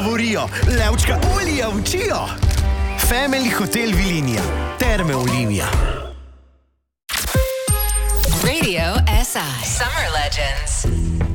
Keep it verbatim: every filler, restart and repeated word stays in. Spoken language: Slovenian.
govorijo, levčka ulija učijo. Family Hotel Vilinija, Terme Olimija. Radio S I Summer Legends.